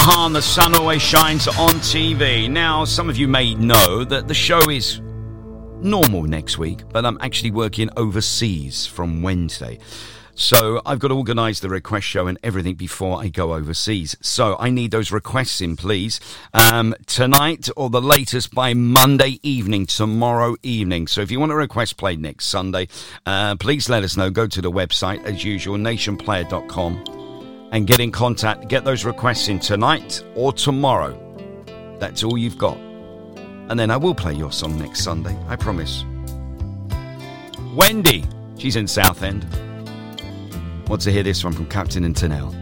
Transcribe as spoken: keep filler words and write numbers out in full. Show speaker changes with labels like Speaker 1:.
Speaker 1: Mahan, The Sun Always Shines on T V. Now, some of you may know that the show is normal next week, but I'm actually working overseas from Wednesday. So I've got to organise the request show and everything before I go overseas. So I need those requests in, please. Um, tonight or the latest by Monday evening, tomorrow evening. So if you want a request played next Sunday, uh, please let us know. Go to the website, as usual, nation player dot com, and get in contact. Get those requests in tonight or tomorrow. That's all you've got. And then I will play your song next Sunday, I promise. Wendy, she's in Southend. Want to hear this one from Captain and Tanel.